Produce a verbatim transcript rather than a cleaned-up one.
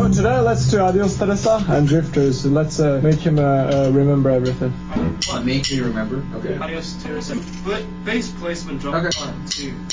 for today. Let's do Adios Teresa and Drifters. Let's uh, make him uh, uh, remember everything. What? Make me remember? Okay. Adios Teresa. Foot, face placement, drop. Okay. One, two.